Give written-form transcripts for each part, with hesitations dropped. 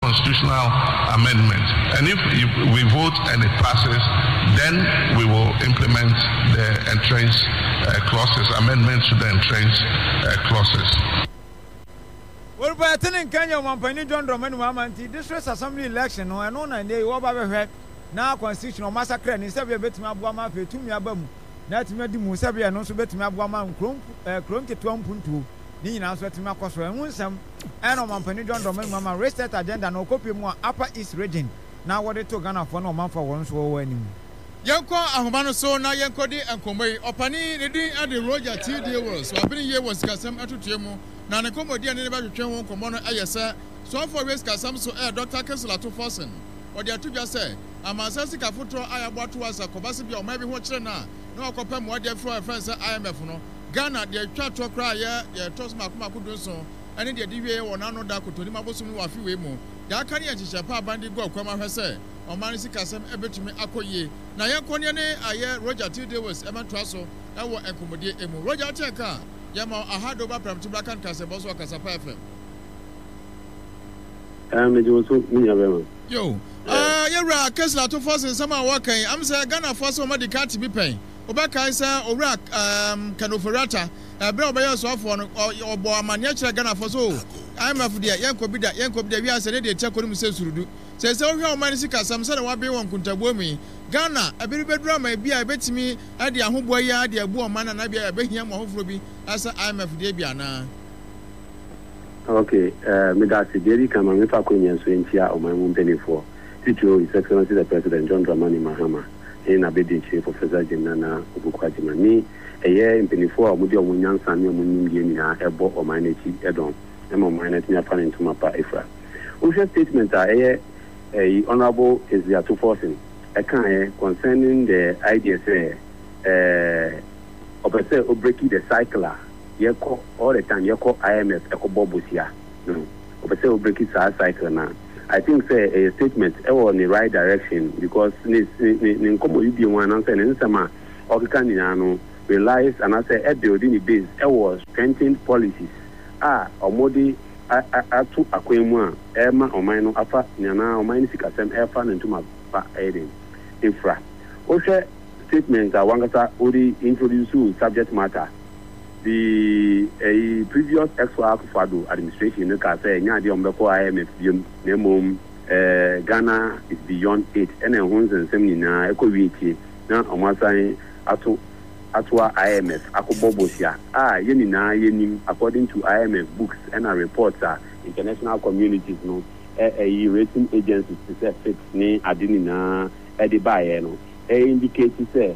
constitutional amendment. And if we vote and it passes, then we will implement the entrench clauses, amendments to the entrench clauses. Well, but in Kenya, Mampani John Dramani Mamanti, district assembly election, and on a day, what about now constitutional massacre, and instead of betting Abuama, to me abum, not Medimu Sabia, and also betting Abuama, Cronke 2.2, the answer to my cost, and some, and on Mampani John Dramani Mama, raised that agenda, no copy more Upper East region. Now, what they took Ghana for no month for once or any. Yanko Ahumano so na Yanko de and Combe, Opani, the day at the Roger T. Dewars, so I've been here was Casam Atutemo, Nana Comodi and never return Comono Ayasa, so for West Casam so Dr. Kessler to Fossen, or the two just say, I'm a Sassica Futo, I about to us a Cobasibi or maybe what now, no compare what their friends IMF no. Ghana, their chat to cry, their toss Makuma could do so, and in the DVA or Nano Daku to Limabosu or Fiwemo. There can you Chapa Bandi go come her say, or Manisi Casam ever to me Akoye. Now, Yankoniane, I Roger T. Dewars, Emma Trasso, I will accommodate Emo. Roger Cheka, Yama, I had over from Tobacco and Casabos Casapa FM. Yo, you're Kessler to force in summer working. I'm saying Ghana for some of the cat to be paying. Obaka is a Orak, Canoferata, a Bell by yourself or Boamania Ghana for so. I'm a for the Yanko Bida, Yanko Bida, we are saying they check what himself to do. Says, oh, how many sick some son of one be one Kuntabomi. Ghana, a very bad drama, be I bet me at the Ahuboya, the Abu man, and I be a big young Hofobi as I'm a Debiana. Okay, Medasi, Jerry Kaman, if I couldn't answer on my own penny for. Tito, His Excellency the President John Dramani Mahama, in Abedi, Professor Jenana Ubukwajimani, a year in penny for Mudia Munyan Sanyo Munia, Ebo or Mineti Edon. I'm on my net near planning to Mapa Ifra. Official statements are a honorable is there to forcing a kind concerning the idea say, breaking the cycle. You call all the time, you call IMF, Eco Bobusia. No, breaking the cycle now. I think say a statement in the right direction because in Kobo you be one answer and in summer or can relies and I say at the ordinary base, was strengthened policies. Omodi atu akwemwa ema omano afa nyana omani sikasem efa ntuma pa eden infra oshe statement wangasa ori introduce subject matter the previous ex-Fado administration ka say nya de ombeko IMF biom nemom Ghana is beyond 8 ene hunze nsem nyina ekowieti na omasan atwa IMF akobobosia yeni na yenim according to IMF books and reports international communities no rating agencies say fix ni adini na edibaye no indicate say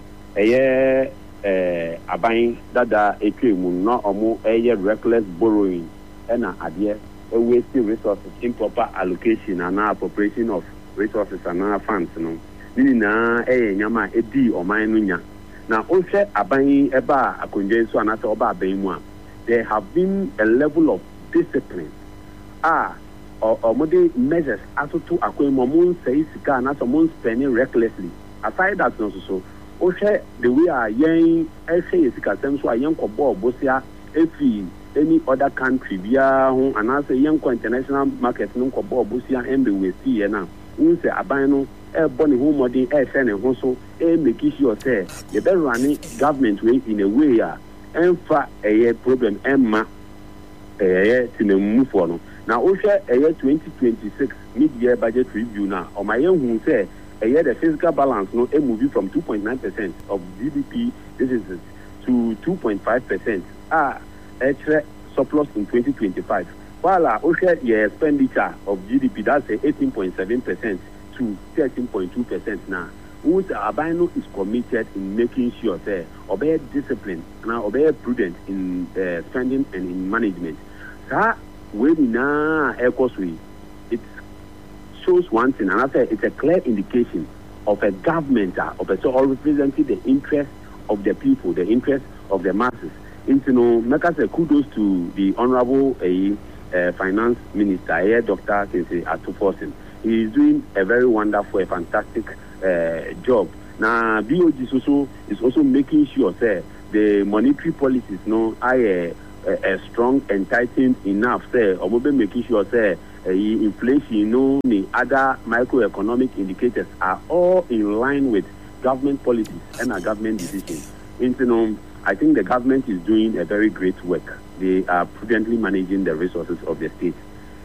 aban dada etwemu no omo reckless borrowing and ade wasting resources, improper allocation and appropriation of resources and funds no nini na nyama edi oman now, also, Abayi Eba Akunjesu and Asa Oba Abaimwa, there have been a level of discipline. Or measures as to Akwemomun says Ghana, as someone spending recklessly. Aside that, also, also, the way I young essay is Kasem, so a young Kobo, Bosia, any other country, via and as a young international market, no Kobo, Bosia, and we see now. Unse Abano. Bonnie home or the FN and also make sure say the better running government way in a way a problem Emma to the move on. Now also a year 2026 mid-year budget review now on my own who say a year the physical balance no a movie from 2.9% of GDP this is to 2.5% extra surplus in 2025 while also your expenditure of GDP that's 18.7% to 13.2% now. Which Abano is committed in making sure that obey discipline and obey prudent in spending and in management. So when now it shows one thing, and I say it's a clear indication of a government of a so representing the interest of the people, the interest of the masses. Into make us a kudos to the honorable finance minister, Dr. Kensei Atuforsen. He is doing a very wonderful, a fantastic job. Now, BOG is also making sure that the monetary policies are strong and tightened enough. Or maybe making sure that inflation, the other microeconomic indicators are all in line with government policies and our government decisions. I think the government is doing a very great work. They are prudently managing the resources of the state.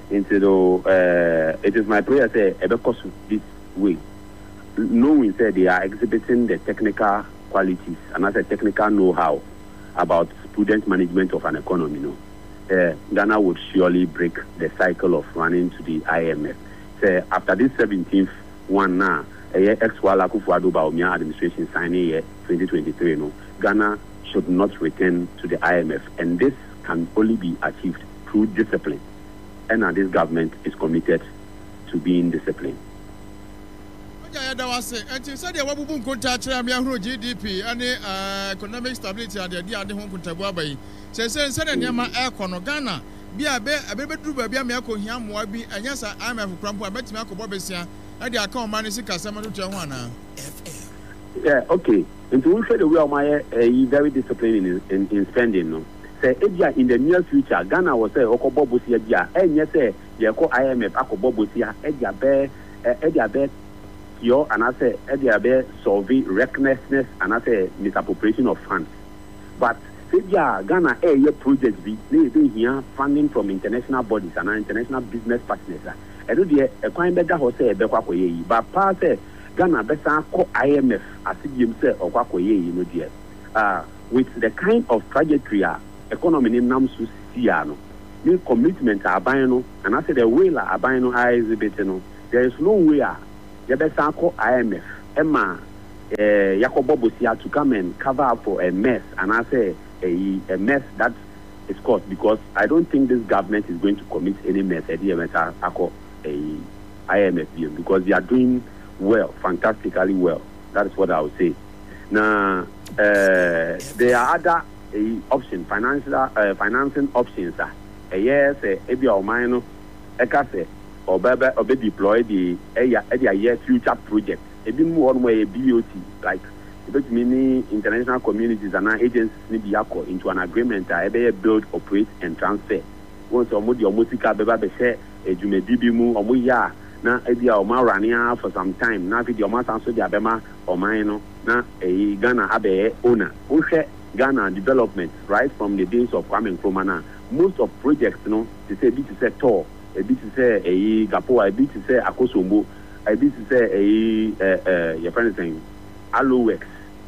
It is my prayer that this way, knowing that they are exhibiting the technical qualities and as a technical know-how about prudent management of an economy. Ghana would surely break the cycle of running to the IMF. After this 17th one now, ex-Wala Akufo-Addo Bawumia administration signing 2023, Ghana should not return to the IMF, and this can only be achieved through discipline. And this government is committed to being disciplined. GDP and economic stability and the home Kuntabuabai. Says Ghana, be a baby be a miracle here, Moabi, and yes, I'm a crumple. I bet Mako Bobesia, and the account manager Casama to Joanna. Yeah, okay. And to show the way of my very disciplined in spending. No, say in the near future, Ghana was say Okobobusia, and yes, say you call IMF Akobobusia, Edia Bear, and I say Edia Bear solve recklessness and I say misappropriation of funds. But Ghana a project be here funding from international bodies and international business partners. I do the a kind better Jose Bekwakoye, but pass Ghana better call IMF as himself or Kwakoye, dear. With the kind of trajectory economy in Namsu Siano, new commitment are buying, and I said the way are buying exhibiting. There is no way you better call IMF, Emma Yakobo Bosia to come and cover up for a mess, and I say a mess that is caused because I don't think this government is going to commit any mess at the IMF because they are doing well, fantastically well. That is what I would say. Now, there are other options, financing options. Yes, ebi omano, ekase, obe deploy the future project. Ebi mu one way BOT like. But many international communities and agencies need to into an agreement that build, operate, and transfer. Once or more, the Omusika Beba Beshe, a Jumedibimu, or Muya, now Edia Omarania for some time. Now, the Omas answer the Abema or Mino, now a Ghana Abe owner. Ushe Ghana development, right from the days of Kwame Nkrumah. Most of projects, they say a bit to say Tor, a bit to say a Gapo, a bit to say Akosombo, a bit to say your friend saying Alowex.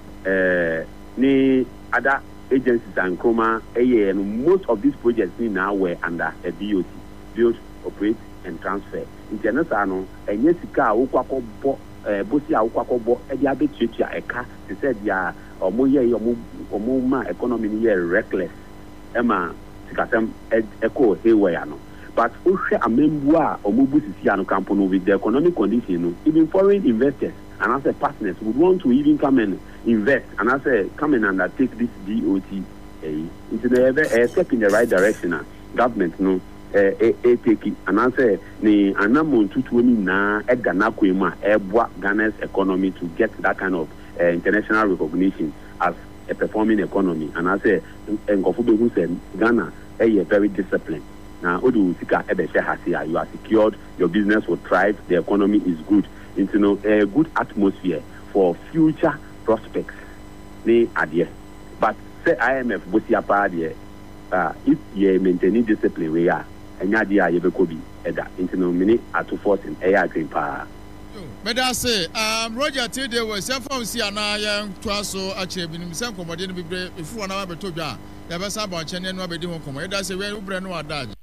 Ni other agencies and Chroma, and most of these projects now were under a BOT, build, operate, and transfer. International, and yes, Ukwako Bosia Ukwako, Ediabe Chicha, Eka, they said, ya, or Moma economy here reckless. Emma, Sikasem, Echo, Haywayano. But Ushe Amembua or Mubusiano Campano with the economic condition, even foreign investors and as a partners would want to even come and invest and as a come and undertake this BOT into a step in the right direction. Government take it and as a ni anamun tutuoni na Ghana kwema Ghana's economy to get that kind of international recognition as a performing economy and as a Nkofube who said Ghana a very disciplined. Now, you are secured, your business will thrive, the economy is good. Into a good atmosphere for future prospects. But say IMF Bosia Padia, if you maintain discipline, we are, and Yadia Yebekobi, Eda, into mini at to force in air green power. But I say, Roger Tilde was self from Siana, young Twaso, achieving himself, before an hour to Toja, the best about Chenian Wabedi Home. That's a very brand new adage.